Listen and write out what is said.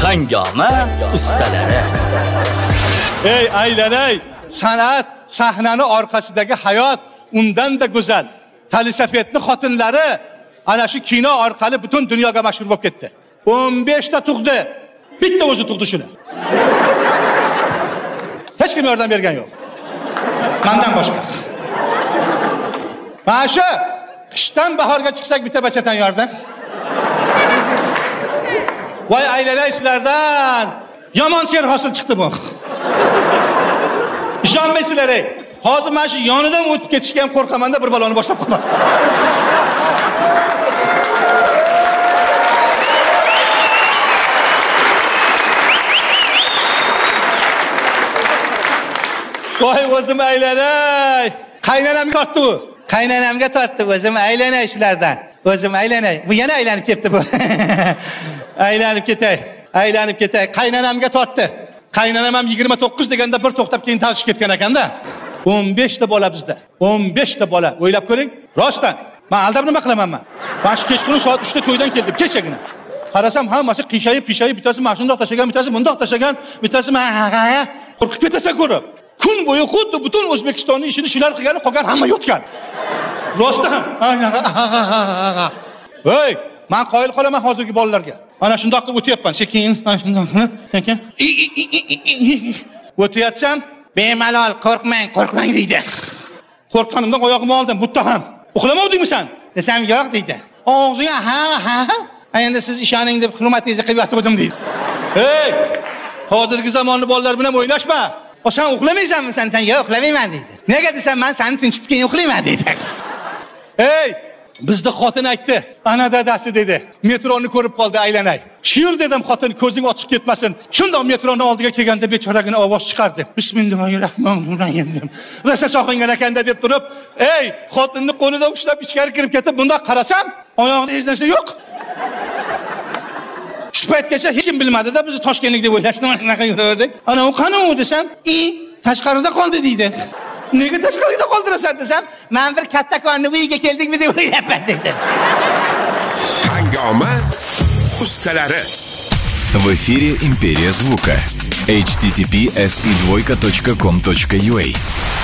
Hangoma ustalari. Ey aylanay, san'at sahnani orqasidagi hayot undan da go'zal. Talisafetni xotinlari ana shu kino orqali butun dunyoga mashhur bo'lib ketdi. 15 ta tug'di. Bitta o'zi tug'di shuni. Hech kim yordam bergan yo'q. Mendan boshqa. Mana shu qishdan bahorga chiqsak bitta bachatan yordam. Voy aylanaylardan yomon ser hosil chiqdi bu. Ishonmaysizlar ey. Hozir men shu yonidan o'tib ketishga ham qo'rqaman-da bir baloni boshlab qo'ymasin. Voy o'zim aylanay. Qaynonamga tortdi u. Qaynonamga tortdi o'zim aylanay ishlardan. O'zim aylanay. Bu yana aylanib ketdi bu. Aylanib ketay. Aylanib ketay. Qaynonamga tortdi. Qaynonam ham 29 deganda bir to'xtab keyin talishib ketgan ekanda. 15 ta bola bizda. 15 ta bola. O'ylab ko'ring. Rostdan. Men aldab nima qilamanman? Men shu kechqurun soat 3 ta to'ydan keldim, kechagina. Qarasam hammasi qiyshayib, bittasi mashinadoq tashagan, bittasi bundoq tashagan, bittasi qo'rqib ketasan ko'rib. Kun bo'yi xuddi butun O'zbekistonning ishini shular qilgan, qolgan hamma yotgan. Rostdan. Voy, men qoyil qolaman hozirgi bolalarga. Mana shundoq qilib o'tyapman, sekin, mana shundoq qilib, o'tyatsam, bemalol qo'rqmang deydi. Qo'rqqanimdan oyog'imni oldim, butta ham. Uxlamovdingmi sen? Desam, yo'q deydi. Og'ziga ha. Endi siz ishoning deb hurmatingizni qilib yotib deydi. Hey! Hozirgi zamonning bolalar bilan o'ynashma. Sen uxlamaysanmi sen? Yo'q, uxlamayman deydi. Nega desam, men seni tinchitib keyin uxlayman deydi. Hey! Bizda xotin aytdi. Ana dadasi dedi. Metroni ko'rib qoldi aylanay. Shir dedim xotin ko'zing ochiq ketmasin. Shundoq metroning oldiga kelganda bechoragina ovoz chiqardi. Bismillahirrohmanirrohim. Rosa sog'ingan ekanda deb turib, ey, xotinni qo'lida ushlab ichkari kirib ketib, bundoq qarasam, oyog'ida hech narsa yo'q. Shu paytgacha hech kim bilmadi-da, bizni Toshkentlik deb o'ylashdi, mana shunaqa yuraverdik. Ana u qani u desam, tashqarida qoldi deydi. Nega tashqarida qoldirasan desam, men bir kattakonni uyiga keldikmi deb o'ylayapman dedi. Hangoma ustalari. В эфире Империя звука. https://e2.com.ua